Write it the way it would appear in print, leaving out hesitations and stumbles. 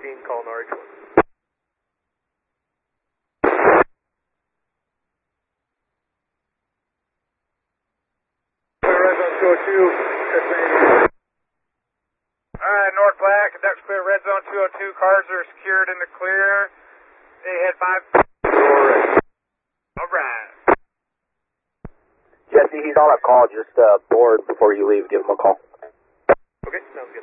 calling RH1. Red Zone 202. Alright, North Black, conduct's clear, Red Zone 202, cars are secured in the clear. They head 5. Alright. Jesse, he's on a call, just board before you leave, give him a call. Okay, sounds good.